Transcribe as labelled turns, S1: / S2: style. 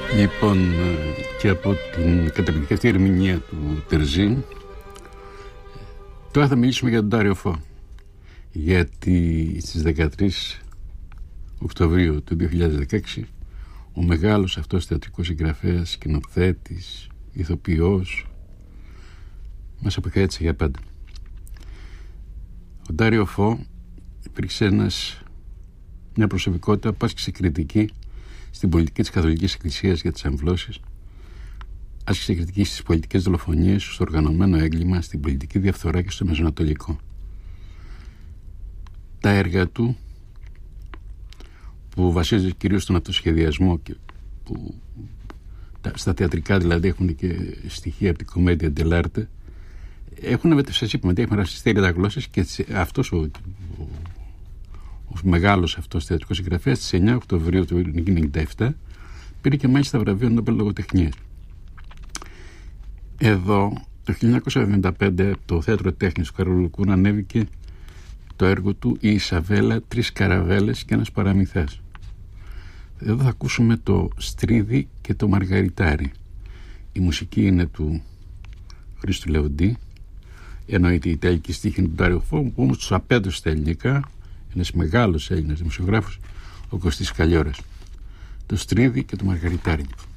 S1: Λοιπόν, και από την καταπληκτική αυτή ερμηνεία του Τερζή, τώρα θα μιλήσουμε για τον Ντάριο Φω, γιατί στις 13 Οκτωβρίου του 2016 ο μεγάλος αυτός θεατρικός συγγραφέας, σκηνοθέτης, ηθοποιός μας αποχαιρέτησε για πάντα. Ο Ντάριο Φω υπήρξε μια προσωπικότητα που άσκησε κριτική στην πολιτική της Καθολικής Εκκλησίας για τις αμβλώσεις, άσκησε κριτική στις πολιτικές δολοφονίες, στο οργανωμένο έγκλημα, στην πολιτική διαφθορά και στο Μεσανατολικό. Τα έργα του, που βασίζονται κυρίως στον αυτοσχεδιασμό και που στα θεατρικά δηλαδή έχουν και στοιχεία από την κομμέντια dell'arte, έχουν έχουν ρασιστεί τα γλώσσες, και αυτός ο μεγάλος αυτός θεατρικός συγγραφέας στις 9 Οκτωβρίου του 1997 πήρε και μάλιστα βραβείο Νόμπελ Λογοτεχνίας. Εδώ το 1975 το Θέατρο Τέχνης του Καρολουκούνου ανέβηκε το έργο του «Η Ισαβέλα, 3 καραβέλες και ένας παραμυθάς». Εδώ θα ακούσουμε το Στρίδι και το Μαργαριτάρι. Η μουσική είναι του Χρήστου Λεοντή, εννοείται η ιταλική στίχη του Ντάριο Φω, που όμως τους απέδωσε στα ελληνικά ένας μεγάλος Έλληνας δημοσιογράφος, ο Κωστής Καλλιώρας. Το Στρίδι και το Μαργαριτάρι.